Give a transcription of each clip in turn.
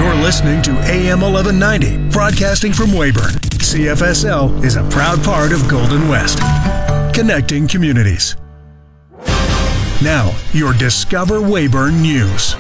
You're listening to AM 1190, broadcasting from Weyburn. CFSL is a proud part of Golden West, connecting communities. Now, your Discover Weyburn News.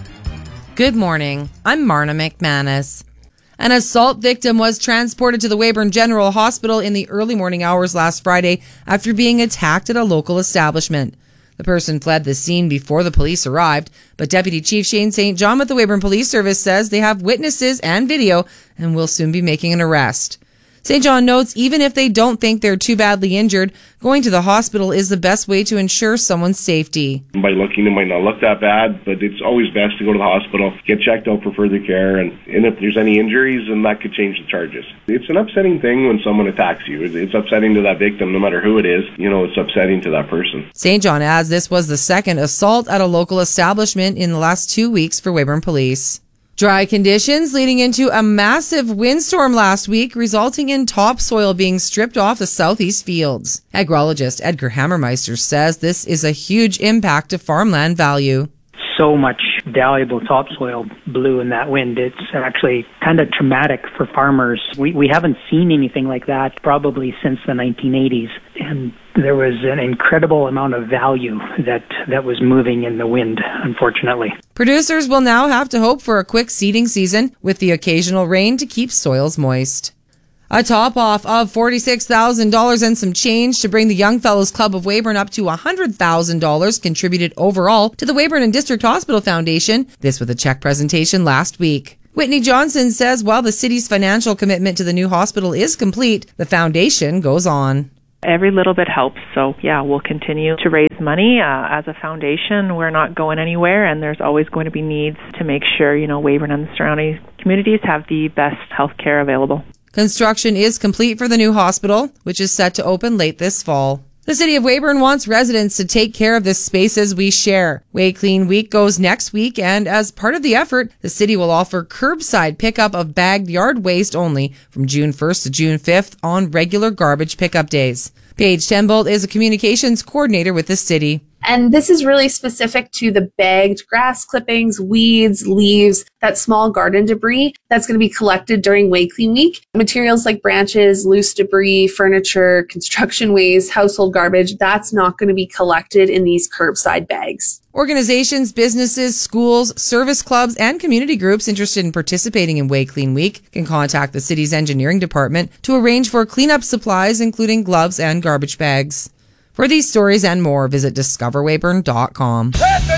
Good morning. I'm Marna McManus. An assault victim was transported to the Weyburn General Hospital in the early morning hours last Friday after being attacked at a local establishment. The person fled the scene before the police arrived, but Deputy Chief Shane St. John with the Weyburn Police Service says they have witnesses and video and will soon be making an arrest. St. John notes even if they don't think they're too badly injured, going to the hospital is the best way to ensure someone's safety. By looking, it might not look that bad, but it's always best to go to the hospital, get checked out for further care, and if there's any injuries, then that could change the charges. It's an upsetting thing when someone attacks you. It's upsetting to that victim, no matter who it is. It's upsetting to that person. St. John adds this was the second assault at a local establishment in the last 2 weeks for Weyburn Police. Dry conditions leading into a massive windstorm last week, resulting in topsoil being stripped off the southeast fields. Agrologist Edgar Hammermeister says this is a huge impact to farmland value. So much valuable topsoil blew in that wind. It's actually kind of traumatic for farmers. We haven't seen anything like that probably since the 1980s. And there was an incredible amount of value that was moving in the wind, unfortunately. Producers will now have to hope for a quick seeding season with the occasional rain to keep soils moist. A top-off of $46,000 and some change to bring the Young Fellows Club of Weyburn up to $100,000 contributed overall to the Weyburn and District Hospital Foundation, this with a check presentation last week. Whitney Johnson says while the city's financial commitment to the new hospital is complete, the foundation goes on. Every little bit helps, so we'll continue to raise money. As a foundation, we're not going anywhere, and there's always going to be needs to make sure, Weyburn and the surrounding communities have the best health care available. Construction is complete for the new hospital, which is set to open late this fall. The City of Weyburn wants residents to take care of the spaces we share. Way Clean Week goes next week, and as part of the effort, the city will offer curbside pickup of bagged yard waste only from June 1st to June 5th on regular garbage pickup days. Paige Tenbolt is a communications coordinator with the city. And this is really specific to the bagged grass clippings, weeds, leaves, that small garden debris that's going to be collected during Way Clean Week. Materials like branches, loose debris, furniture, construction waste, household garbage, that's not going to be collected in these curbside bags. Organizations, businesses, schools, service clubs, and community groups interested in participating in Way Clean Week can contact the city's engineering department to arrange for cleanup supplies, including gloves and garbage bags. For these stories and more, visit discoverweyburn.com.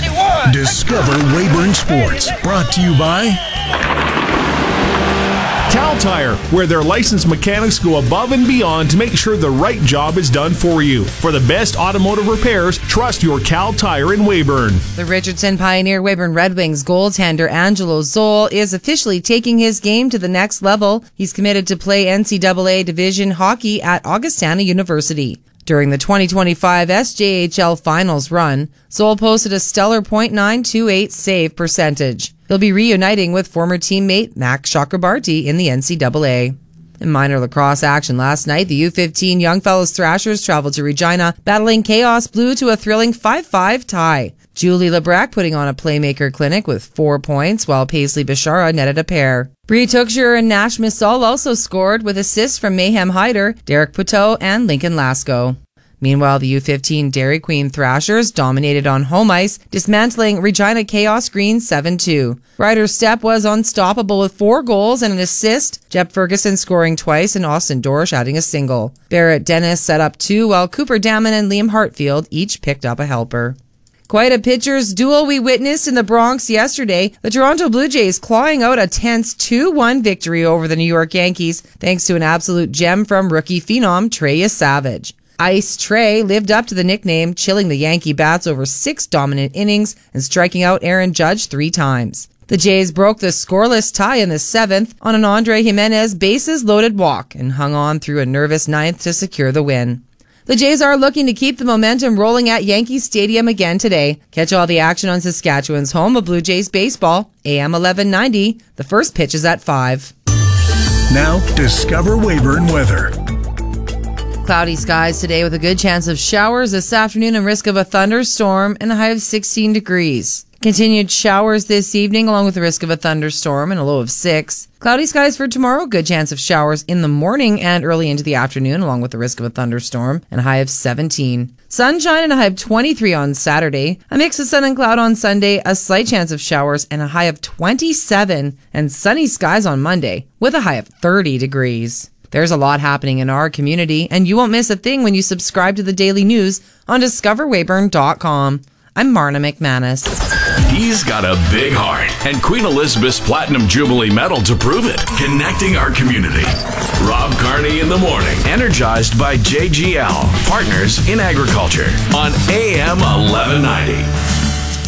Discover Weyburn Sports, brought to you by Cal Tire, where their licensed mechanics go above and beyond to make sure the right job is done for you. For the best automotive repairs, trust your Cal Tire in Weyburn. The Richardson Pioneer Weyburn Red Wings goaltender Angelo Zoll is officially taking his game to the next level. He's committed to play NCAA Division hockey at Augustana University. During the 2025 SJHL Finals run, Zoll posted a stellar .928 save percentage. He'll be reuniting with former teammate Max Chakrabarty in the NCAA. In minor lacrosse action last night, the U15 Young Fellows Thrashers traveled to Regina, battling Chaos Blue to a thrilling 5-5 tie. Julie Lebrec putting on a playmaker clinic with 4 points, while Paisley Bishara netted a pair. Bree Tuchscher and Nash Missal also scored with assists from Mayhem Hyder, Derek Puteau, and Lincoln Lasco. Meanwhile, the U15 Dairy Queen Thrashers dominated on home ice, dismantling Regina Chaos Green 7-2. Ryder Stepp was unstoppable with 4 goals and an assist, Jeb Ferguson scoring twice and Austin Dorsch adding a single. Barrett Dennis set up 2, while Cooper Damon and Liam Hartfield each picked up a helper. Quite a pitcher's duel we witnessed in the Bronx yesterday. The Toronto Blue Jays clawing out a tense 2-1 victory over the New York Yankees, thanks to an absolute gem from rookie phenom Trey Savage. Ice Trey lived up to the nickname, chilling the Yankee bats over 6 dominant innings and striking out Aaron Judge 3 times. The Jays broke the scoreless tie in the 7th on an Andre Jimenez bases-loaded walk and hung on through a nervous 9th to secure the win. The Jays are looking to keep the momentum rolling at Yankee Stadium again today. Catch all the action on Saskatchewan's home of Blue Jays baseball, AM 1190. The first pitch is at 5. Now, Discover Weyburn weather. Cloudy skies today with a good chance of showers this afternoon and risk of a thunderstorm and a high of 16 degrees. Continued showers this evening, along with the risk of a thunderstorm and a low of 6. Cloudy skies for tomorrow. Good chance of showers in the morning and early into the afternoon, along with the risk of a thunderstorm, and a high of 17. Sunshine and a high of 23 on Saturday. A mix of sun and cloud on Sunday. A slight chance of showers and a high of 27. And sunny skies on Monday with a high of 30 degrees. There's a lot happening in our community, and you won't miss a thing when you subscribe to the daily news on discoverweyburn.com. I'm Marna McManus. He's got a big heart and Queen Elizabeth's Platinum Jubilee Medal to prove it. Connecting our community. Rob Carney in the morning. Energized by JGL, Partners in Agriculture on AM 1190.